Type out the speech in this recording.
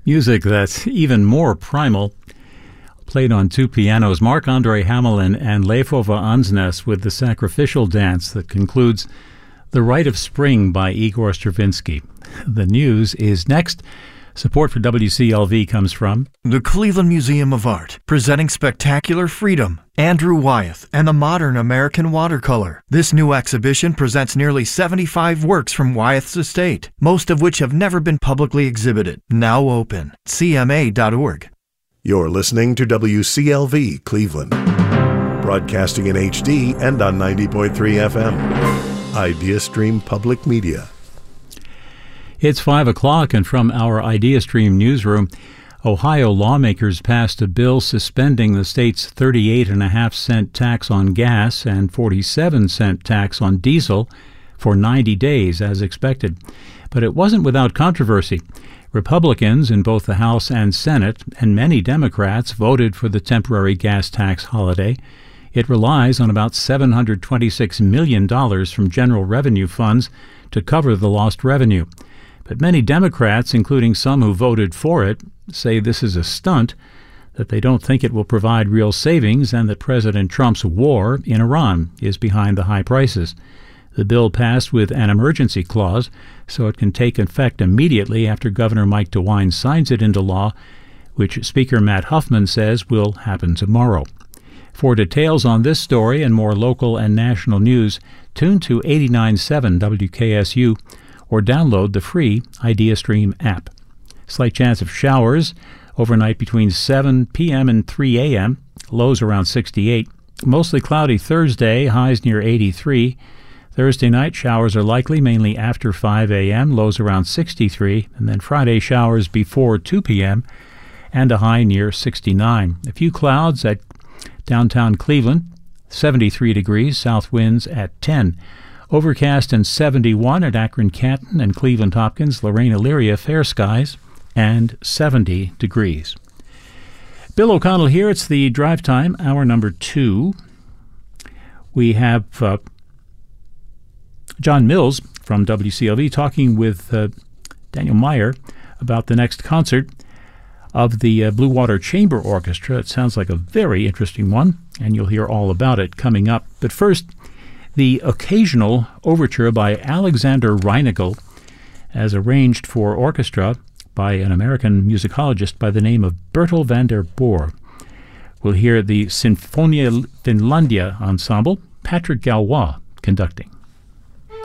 Music that's even more primal, played on two pianos, Marc-Andre Hamelin and Leifova Ansnes with the sacrificial dance that concludes The Rite of Spring by Igor Stravinsky. The news is next. Support for WCLV comes from the Cleveland Museum of Art, presenting Spectacular Freedom, Andrew Wyeth, and the Modern American Watercolor. This new exhibition presents nearly 75 works from Wyeth's estate, most of which have never been publicly exhibited. Now open. CMA.org. You're listening to WCLV Cleveland, broadcasting in HD and on 90.3 FM. IdeaStream Public Media. It's 5 o'clock, and from our IdeaStream newsroom, Ohio lawmakers passed a bill suspending the state's 38.5-cent tax on gas and 47-cent tax on diesel for 90 days, as expected. But it wasn't without controversy. Republicans in both the House and Senate, and many Democrats, voted for the temporary gas tax holiday. It relies on about $726 million from general revenue funds to cover the lost revenue. But many Democrats, including some who voted for it, say this is a stunt, that they don't think it will provide real savings, and that President Trump's war in Iran is behind the high prices. The bill passed with an emergency clause, so it can take effect immediately after Governor Mike DeWine signs it into law, which Speaker Matt Huffman says will happen tomorrow. For details on this story and more local and national news, tune to 89.7 WKSU or download the free IdeaStream app. Slight chance of showers overnight between 7 p.m. and 3 a.m., lows around 68. Mostly cloudy Thursday, highs near 83. Thursday night, showers are likely mainly after 5 a.m., lows around 63. And then Friday, showers before 2 p.m. and a high near 69. A few clouds at downtown Cleveland, 73 degrees, south winds at 10. Overcast and 71 at Akron-Canton and Cleveland-Hopkins, Lorraine-Elyria, fair skies, and 70 degrees. Bill O'Connell here. It's the drive time, hour number 2. We have John Mills from WCLV talking with Daniel Meyer about the next concert of the Blue Water Chamber Orchestra. It sounds like a very interesting one, and you'll hear all about it coming up. But first, the Occasional Overture by Alexander Reinagel, as arranged for orchestra by an American musicologist by the name of Bertel van der Boer. We'll hear the Sinfonia Finlandia Ensemble, Patrick Galois conducting.